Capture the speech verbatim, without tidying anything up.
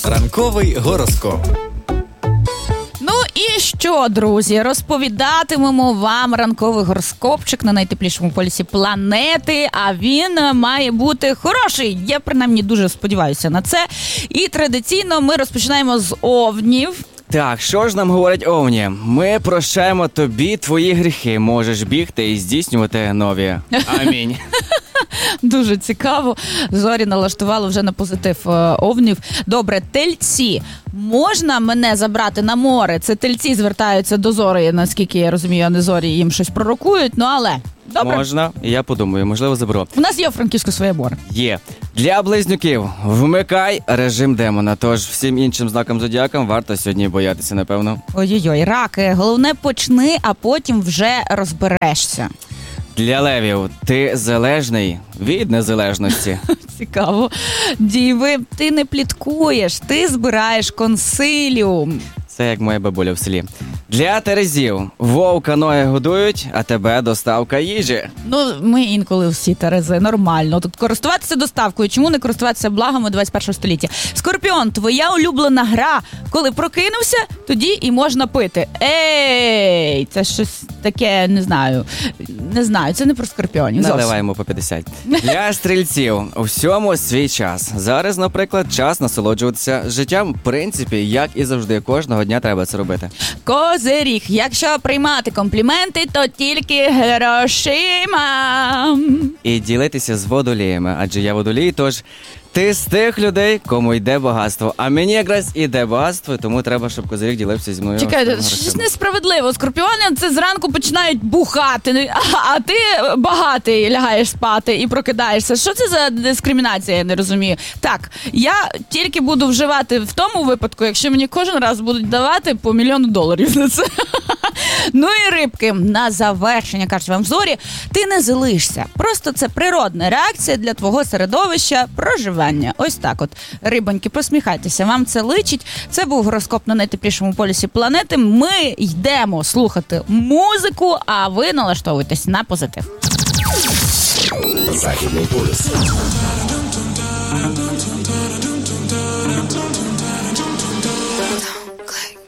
Ранковий гороскоп. Ну і що, друзі, розповідатимемо вам ранковий гороскопчик на найтеплішому полюсі планети, а він має бути хороший. Я, принаймні, дуже сподіваюся на це. І традиційно ми розпочинаємо з овнів. Так, що ж нам говорять овні? Ми прощаємо тобі твої гріхи. Можеш бігти і здійснювати нові. Амінь. Дуже цікаво. Зорі налаштували вже на позитив овнів. Добре, тельці. Можна мене забрати на море? Це тельці звертаються до Зорі, наскільки я розумію, а не Зорі їм щось пророкують. Ну, але... Добре. Можна, я подумаю, можливо, заберу. У нас є у Франківську своє море. Є. Для близнюків вмикай режим демона, тож всім іншим знакам зодіака варто сьогодні боятися, напевно. Ой-ой-ой, раки, головне почни, а потім вже розберешся. Для левів ти залежний від незалежності. Цікаво. Діви, ти не пліткуєш, ти збираєш консиліум. Це як моя бабуля в селі. Для терезів вовка ноги годують, а тебе доставка їжі. Ну, ми інколи всі терези, нормально. Тут користуватися доставкою, чому не користуватися благами двадцять першого століття? Скорпіон, твоя улюблена гра. Коли прокинувся, тоді і можна пити. Ей, це щось таке, не знаю. Не знаю, це не про скорпіонів. Наливаємо по п'ятдесят. Для стрільців у всьому свій час. Зараз, наприклад, час насолоджуватися життям. В принципі, як і завжди, кожного дня треба це робити. Козиріг, якщо приймати компліменти, то тільки грошима. І ділитися з водоліями, адже я водолій, тож ти з тих людей, кому йде багатство. А мені якраз іде багатство, тому треба, щоб козиріг ділився зі мною. Чекай, щось несправедливо. Скорпіони це зранку починають бухати, а, а ти багатий лягаєш спати і прокидаєшся. Що це за дискримінація, я не розумію. Так, я тільки буду вживати в тому випадку, якщо мені кожен раз будуть давати по мільйону доларів за це. Ну і рибки, на завершення, кажуть вам Зорі, ти не залишся. Просто це природна реакція для твого середовища проживання. Ось так от. Рибоньки, посміхайтеся, вам це личить. Це був гороскоп на найтеплішому полюсі планети. Ми йдемо слухати музику, а ви налаштовуйтесь на позитив. Західний полюс.